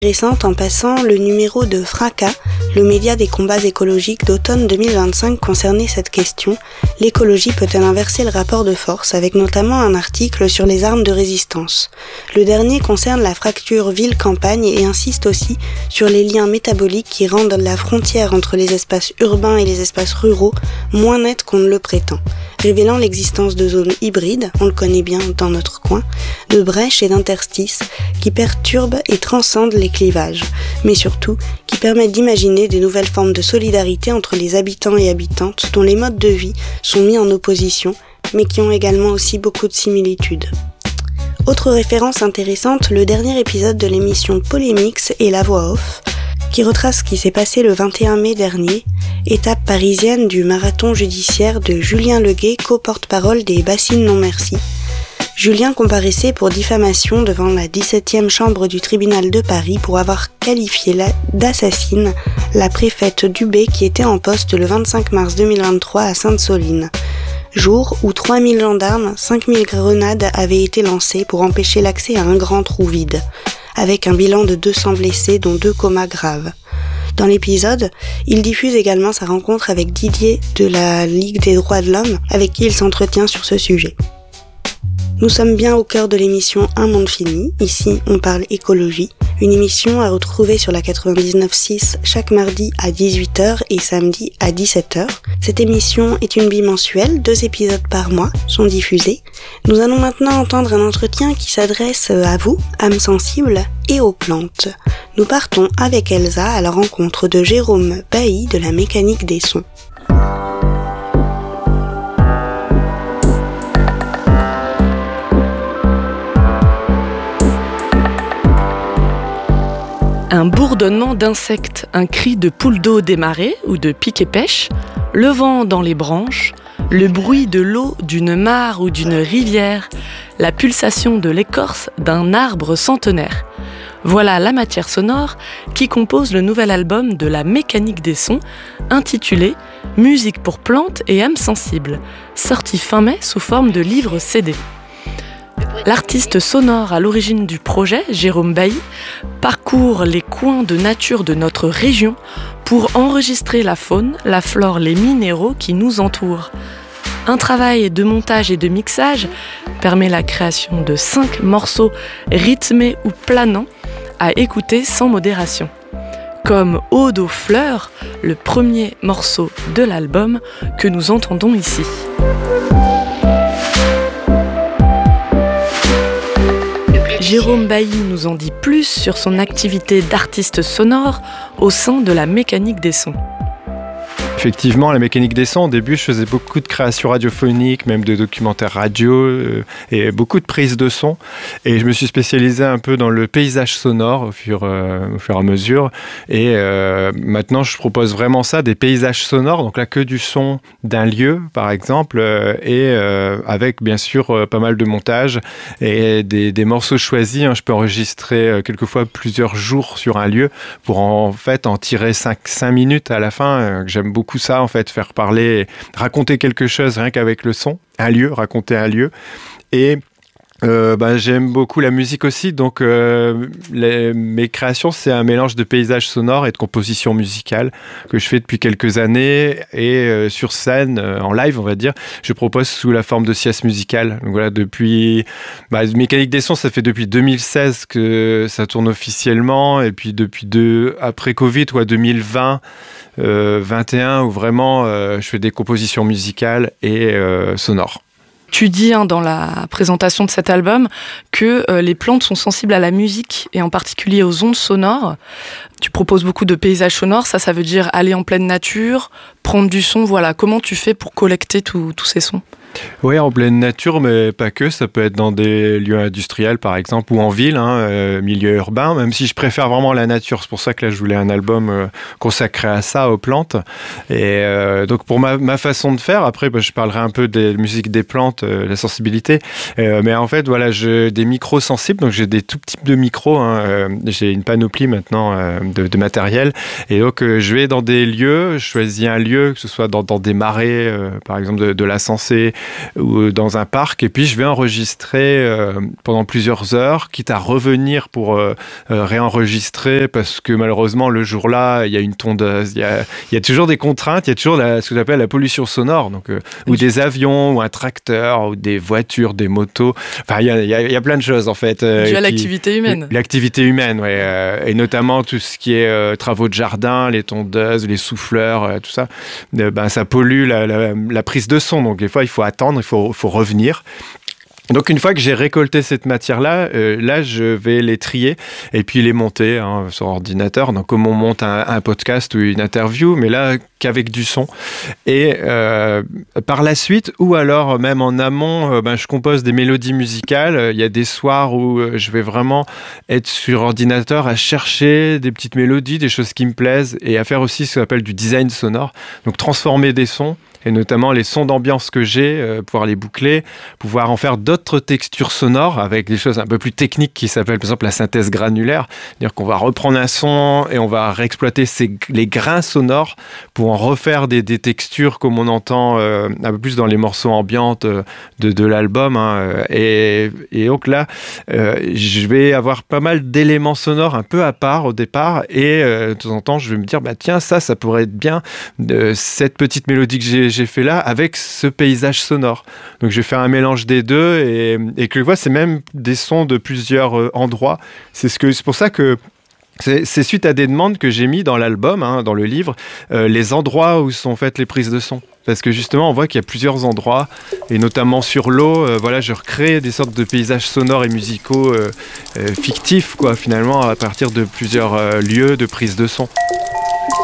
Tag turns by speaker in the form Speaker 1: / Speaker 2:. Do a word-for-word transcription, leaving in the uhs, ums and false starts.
Speaker 1: Récente en passant, le numéro de Fracas, le média des combats écologiques d'automne deux mille vingt-cinq concernait cette question. L'écologie peut-elle inverser le rapport de force, avec notamment un article sur les armes de résistance. Le dernier concerne la fracture ville-campagne et insiste aussi sur les liens métaboliques qui rendent la frontière entre les espaces urbains et les espaces ruraux moins nette qu'on ne le prétend, révélant l'existence de zones hybrides, on le connaît bien dans notre coin, de brèches et d'interstices qui perturbent et transcendent les clivages, mais surtout qui permettent d'imaginer des nouvelles formes de solidarité entre les habitants et habitantes dont les modes de vie sont mis en opposition, mais qui ont également aussi beaucoup de similitudes. Autre référence intéressante, le dernier épisode de l'émission Polémix et la voix off, qui retrace ce qui s'est passé le vingt et un mai dernier, étape parisienne du marathon judiciaire de Julien Leguet, co-porte-parole des Bassines Non Merci. Julien comparaissait pour diffamation devant la dix-septième chambre du tribunal de Paris pour avoir qualifié la, d'assassine la préfète Dubé qui était en poste le vingt-cinq mars deux mille vingt-trois à Sainte-Soline, jour où trois mille gendarmes, cinq mille grenades avaient été lancées pour empêcher l'accès à un grand trou vide, avec un bilan de deux cents blessés dont deux comas graves. Dans l'épisode, il diffuse également sa rencontre avec Didier de la Ligue des droits de l'homme, avec qui il s'entretient sur ce sujet. Nous sommes bien au cœur de l'émission Un monde fini. Ici, on parle écologie. Une émission à retrouver sur la quatre-vingt-dix-neuf six chaque mardi à dix-huit heures et samedi à dix-sept heures. Cette émission est une bimensuelle, deux épisodes par mois sont diffusés. Nous allons maintenant entendre un entretien qui s'adresse à vous, âmes sensibles, et aux plantes. Nous partons avec Elsa à la rencontre de Jérôme Bailly de la mécanique des sons.
Speaker 2: Un bourdonnement d'insectes, un cri de poule d'eau des marais ou de pique et pêche, le vent dans les branches, le bruit de l'eau d'une mare ou d'une rivière, la pulsation de l'écorce d'un arbre centenaire. Voilà la matière sonore qui compose le nouvel album de la mécanique des sons, intitulé « Musique pour plantes et âmes sensibles », sorti fin mai sous forme de livre C D. L'artiste sonore à l'origine du projet, Jérôme Bailly, parcourt les coins de nature de notre région pour enregistrer la faune, la flore, les minéraux qui nous entourent. Un travail de montage et de mixage permet la création de cinq morceaux rythmés ou planants à écouter sans modération. Comme Ode aux fleurs, le premier morceau de l'album que nous entendons ici. Jérôme Bailly nous en dit plus sur son activité d'artiste sonore au sein de la mécanique des sons.
Speaker 3: Effectivement, la mécanique des sons, au début, je faisais beaucoup de créations radiophoniques, même de documentaires radio euh, et beaucoup de prises de son. Et je me suis spécialisé un peu dans le paysage sonore au fur, euh, au fur et à mesure. Et euh, maintenant, je propose vraiment ça, des paysages sonores, donc là, que du son d'un lieu, par exemple, euh, et euh, avec, bien sûr, euh, pas mal de montage et des, des morceaux choisis. Hein, je peux enregistrer euh, quelquefois plusieurs jours sur un lieu pour en fait en tirer cinq minutes à la fin, euh, que j'aime beaucoup. Ça, en fait, faire parler, raconter quelque chose rien qu'avec le son, un lieu, raconter un lieu. Et euh, bah, j'aime beaucoup la musique aussi, donc euh, les, mes créations, c'est un mélange de paysages sonores et de composition musicale que je fais depuis quelques années. Et euh, sur scène, euh, en live, on va dire, je propose sous la forme de sieste musicale. Donc voilà, depuis... Bah, Mécanique des sons, ça fait depuis deux mille seize que ça tourne officiellement. Et puis depuis deux... après Covid, ou à deux mille vingt... Euh, vingt et un où vraiment euh, je fais des compositions musicales et euh, sonores.
Speaker 2: Tu dis hein, dans la présentation de cet album que euh, les plantes sont sensibles à la musique et en particulier aux ondes sonores. Tu proposes beaucoup de paysages sonores, ça, ça veut dire aller en pleine nature, prendre du son. Voilà, comment tu fais pour collecter tous ces sons ?
Speaker 3: Oui, en pleine nature, mais pas que. Ça peut être dans des lieux industriels, par exemple, ou en ville, hein, euh, milieu urbain, même si je préfère vraiment la nature. C'est pour ça que là, je voulais un album euh, consacré à ça, aux plantes. Et euh, donc, pour ma, ma façon de faire, après, bah, je parlerai un peu des musiques des plantes, euh, la sensibilité. Euh, mais en fait, voilà, j'ai des micros sensibles, donc j'ai des tout types de micros. Hein, euh, j'ai une panoplie maintenant euh, de, de matériel. Et donc, euh, je vais dans des lieux, je choisis un lieu, que ce soit dans, dans des marais, euh, par exemple, de, de la Sensée, ou dans un parc, et puis je vais enregistrer euh, pendant plusieurs heures, quitte à revenir pour euh, euh, réenregistrer, parce que malheureusement le jour-là il y a une tondeuse, il y a, il y a toujours des contraintes, il y a toujours la, ce que j'appelle la pollution sonore, donc, euh, ou des avions, ou un tracteur, ou des voitures, des motos, enfin il y a, il y a, il y a plein de choses en fait. Euh,
Speaker 2: Dû à
Speaker 3: qui,
Speaker 2: l'activité humaine.
Speaker 3: L'activité humaine, ouais, euh, et notamment tout ce qui est euh, travaux de jardin, les tondeuses, les souffleurs, euh, tout ça, euh, ben, ça pollue la, la, la prise de son, donc des fois il faut attendre, il faut, faut revenir. Donc une fois que j'ai récolté cette matière-là, euh, là je vais les trier et puis les monter hein, sur ordinateur. Donc comme on monte un, un podcast ou une interview, mais là qu'avec du son. Et euh, par la suite, ou alors même en amont, euh, ben, je compose des mélodies musicales. Il y a des soirs où euh, je vais vraiment être sur ordinateur à chercher des petites mélodies, des choses qui me plaisent, et à faire aussi ce qu'on appelle du design sonore. Donc transformer des sons, et notamment les sons d'ambiance que j'ai, euh, pouvoir les boucler, pouvoir en faire d'autres textures sonores avec des choses un peu plus techniques qui s'appellent par exemple la synthèse granulaire. C'est-à-dire qu'on va reprendre un son et on va réexploiter ces, les grains sonores pour en refaire des, des textures comme on entend euh, un peu plus dans les morceaux ambiantes euh, de, de l'album. Hein, et, et donc là, euh, je vais avoir pas mal d'éléments sonores un peu à part au départ, et euh, de temps en temps, je vais me dire, bah, tiens, ça, ça pourrait être bien, euh, cette petite mélodie que j'ai j'ai fait là avec ce paysage sonore. Donc je vais faire un mélange des deux, et, et que je vois, c'est même des sons de plusieurs euh, endroits. C'est, ce que, c'est pour ça que c'est, c'est suite à des demandes que j'ai mis dans l'album, hein, dans le livre, euh, les endroits où sont faites les prises de son. Parce que justement, on voit qu'il y a plusieurs endroits, et notamment sur l'eau, euh, voilà, je recrée des sortes de paysages sonores et musicaux euh, euh, fictifs, quoi, finalement, à partir de plusieurs euh, lieux de prise de son.